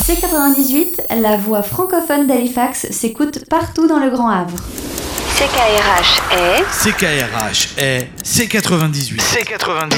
C98, la voix francophone d'Halifax, s'écoute partout dans le Grand Havre. CKRH est C98.